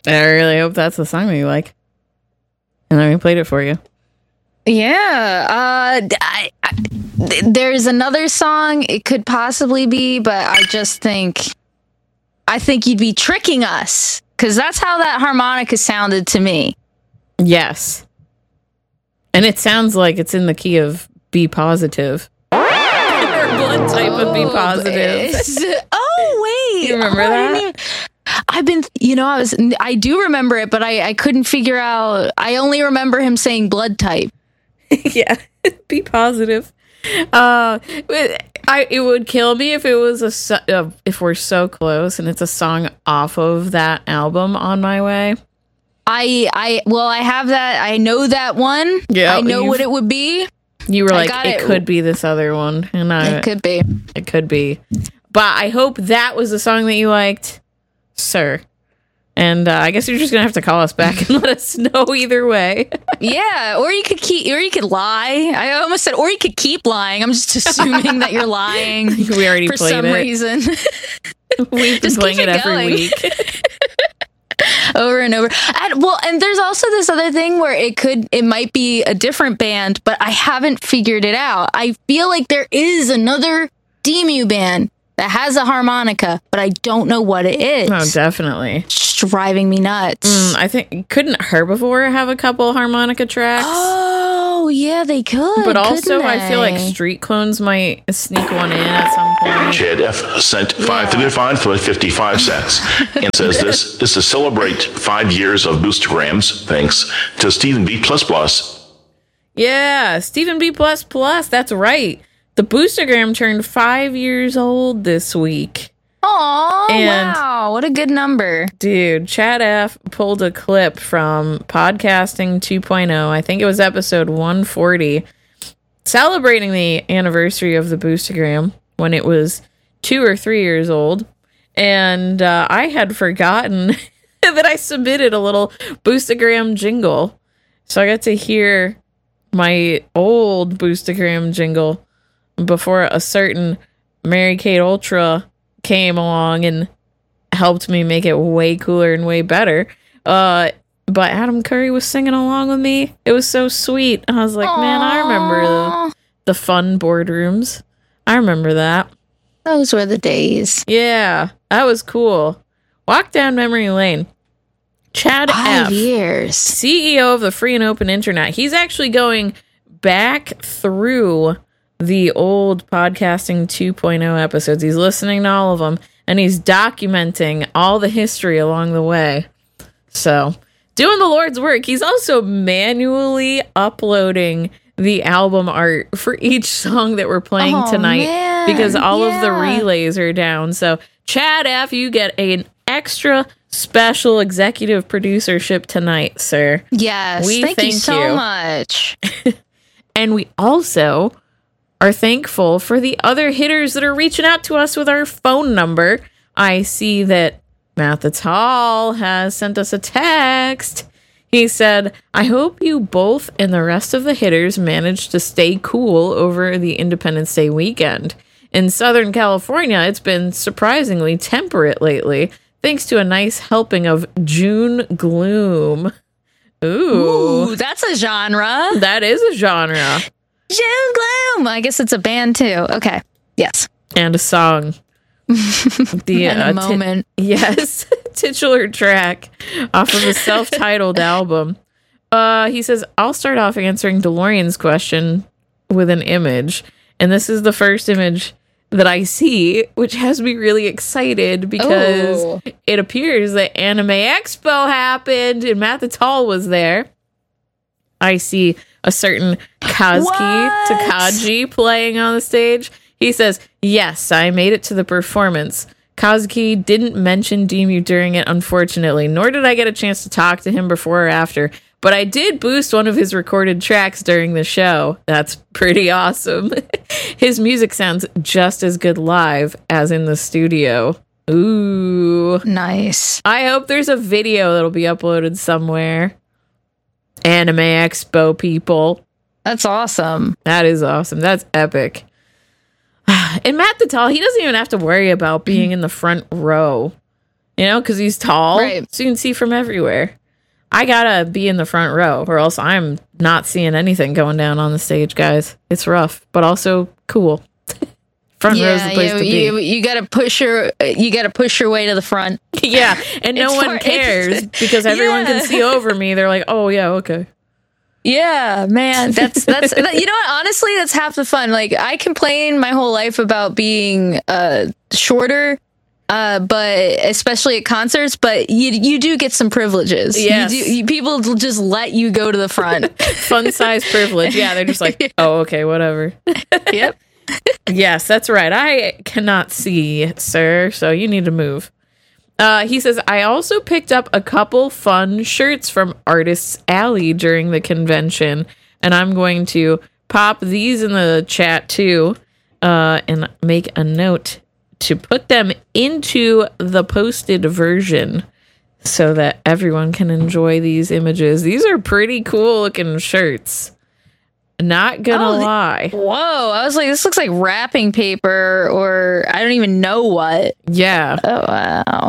I really hope that's the song that you like. And then we played it for you. Yeah. There's another song it could possibly be, but I think you'd be tricking us, because that's how that harmonica sounded to me. Yes. And it sounds like it's in the key of B positive. Or blood type of B positive. Oh, wait. You remember that? I do remember it, but I couldn't figure out. I only remember him saying blood type. Yeah, be positive. It would kill me if it was if we're so close and it's a song off of that album, On My Way. I have that. I know that one. Yeah, I know what it would be. You were like, it could be this other one, and it could be. It could be. But I hope that was the song that you liked, sir. And I guess you're just gonna have to call us back and let us know either way. Yeah, or you could lie. I almost said, or you could keep lying. I'm just assuming that you're lying. We already for played some it. reason. We've been playing it every week. Over and over. And there's also this other thing where it might be a different band, but I haven't figured it out. I feel like there is another Demu band that has a harmonica, but I don't know what it is. Oh, definitely. It's driving me nuts. I think, couldn't Herbivore have a couple harmonica tracks? Oh, yeah, they could. But also, I feel like Street Clones might sneak one in at some point. Chad F. sent 555 for 55 cents and says this is to celebrate 5 years of Boostergrams. Thanks to Stephen B++. Yeah, Stephen B++. That's right. The Boostergram turned 5 years old this week. Oh, wow. What a good number. Dude, Chad F. pulled a clip from Podcasting 2.0. I think it was episode 140, celebrating the anniversary of the Boostergram when it was 2 or 3 years old. And I had forgotten that I submitted a little Boostergram jingle. So I got to hear my old Boostergram jingle before a certain Mary Kate Ultra came along and helped me make it way cooler and way better. But Adam Curry was singing along with me. It was so sweet. I was like, man, I remember the fun boardrooms. I remember that. Those were the days. Yeah, that was cool. Walk down memory lane. Chad F. 5 years. CEO of the Free and Open Internet. He's actually going back through the old Podcasting 2.0 episodes. He's listening to all of them, and he's documenting all the history along the way. So, doing the Lord's work. He's also manually uploading the album art for each song that we're playing tonight, man, because all of the relays are down. So, Chad F., you get an extra special executive producership tonight, sir. Yes, thank you so much. And we also are thankful for the other hitters that are reaching out to us with our phone number. I see that Mathis Hall has sent us a text. He said, I hope you both and the rest of the hitters managed to stay cool over the Independence Day weekend. In Southern California, it's been surprisingly temperate lately, thanks to a nice helping of June gloom. Ooh, that's a genre. That is a genre. June gloom. I guess it's a band too. Okay. Yes. And a song. A moment. Yes. Titular track off of a self-titled album. He says, I'll start off answering DeLorean's question with an image. And this is the first image that I see, which has me really excited because it appears that Anime Expo happened and Mathis Hall was there. I see a certain Kazuki Takagi playing on the stage. He says, yes, I made it to the performance. Kazuki didn't mention Demu during it, unfortunately, nor did I get a chance to talk to him before or after, but I did boost one of his recorded tracks during the show. That's pretty awesome. His music sounds just as good live as in the studio. Ooh. Nice. I hope there's a video that'll be uploaded somewhere. Anime Expo people. That's awesome. That is awesome. That's epic. And Matt Natal, he doesn't even have to worry about being in the front row. You know, because he's tall, Right. so you can see from everywhere. I gotta be in the front row, or else I'm not seeing anything going down on the stage, guys. It's rough, but also cool. Front row's the place to be. You gotta push your way to the front. Yeah, and no It's one more cares interesting. because everyone Yeah. can see over me. They're like, "Oh yeah, okay." Yeah, man, that's you know what? Honestly, that's half the fun. Like I complain my whole life about being shorter, but especially at concerts. But you do get some privileges. Yes. People will just let you go to the front. Fun size privilege. Yeah, they're just like, "Oh, okay, whatever." Yep. Yes, that's right. I cannot see, sir, so you need to move. He says, I also picked up a couple fun shirts from Artists Alley during the convention, and I'm going to pop these in the chat too, and make a note to put them into the posted version so that everyone can enjoy these images. These are pretty cool looking shirts. Not gonna lie. Whoa! I was like, this looks like wrapping paper, or I don't even know what. Yeah. Oh wow!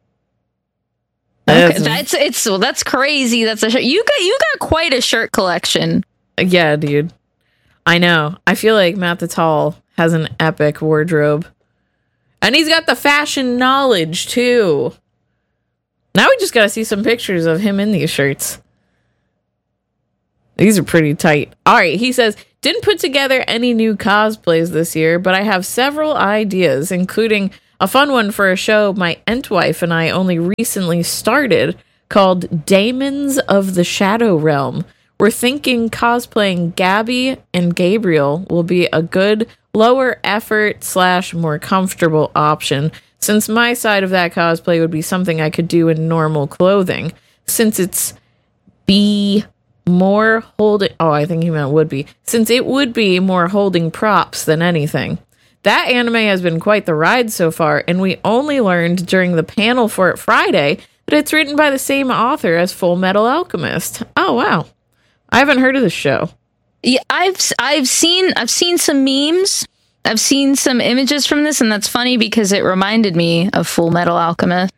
That's- Okay, that's crazy. That's a shirt. You got quite a shirt collection. Yeah, dude. I know. I feel like Matt the Tall has an epic wardrobe. And he's got the fashion knowledge, too. Now we just got to see some pictures of him in these shirts. These are pretty tight. All right, he says, didn't put together any new cosplays this year, but I have several ideas, including a fun one for a show my Entwife and I only recently started called Daemons of the Shadow Realm. We're thinking cosplaying Gabby and Gabriel will be a good lower effort / more comfortable option, since my side of that cosplay would be something I could do in normal clothing, since it's be more holding... Oh, I think he meant would be. Since it would be more holding props than anything. That anime has been quite the ride so far, and we only learned during the panel for it Friday that it's written by the same author as Full Metal Alchemist. Oh, wow. I haven't heard of this show. Yeah, I've seen some memes. I've seen some images from this, and that's funny because it reminded me of Full Metal Alchemist.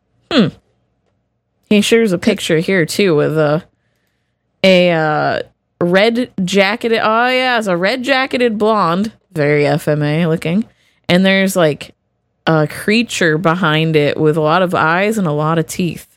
He shares a picture here, too, with a red jacketed... Oh, yeah, it's a red jacketed blonde. Very FMA looking. And there's, like, a creature behind it with a lot of eyes and a lot of teeth.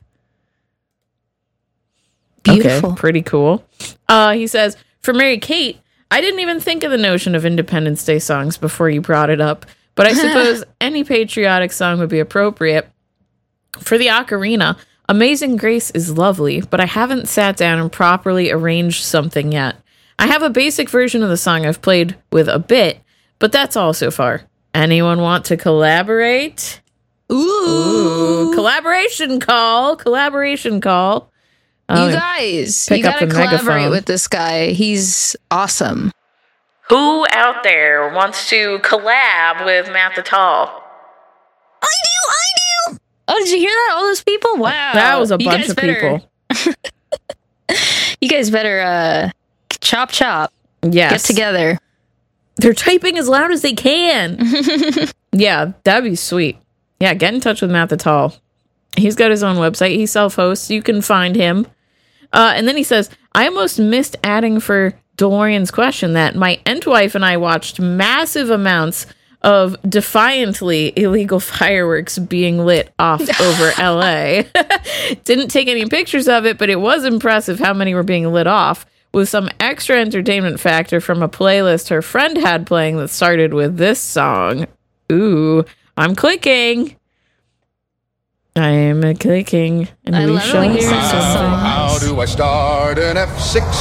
Beautiful. Okay, pretty cool. He says, for Mary Kate, I didn't even think of the notion of Independence Day songs before you brought it up, but I suppose any patriotic song would be appropriate. For the ocarina, Amazing Grace is lovely, but I haven't sat down and properly arranged something yet. I have a basic version of the song I've played with a bit, but that's all so far. Anyone want to collaborate? Ooh, collaboration call. You guys, pick you up gotta the collaborate megaphone. with this guy. He's awesome. Who out there wants to collab with Matt the Tall? I do. Oh, did you hear that? All those people? Wow. That was a You bunch guys of better- people. You guys better chop. Yes. Get together. They're typing as loud as they can. Yeah, that'd be sweet. Yeah, get in touch with Matt the Tall. He's got his own website. He self-hosts. You can find him. And then he says, I almost missed adding for DeLorean's question that my Entwife and I watched massive amounts of defiantly illegal fireworks being lit off over LA. Didn't take any pictures of it, but it was impressive how many were being lit off, with some extra entertainment factor from a playlist her friend had playing that started with this song. Ooh, I'm clicking. I am clicking, and I we love it shall when you hear sing this song. How do I start an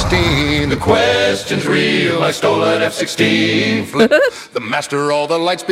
F-16? The question's real. I stole an F-16. Flip the master, all the lights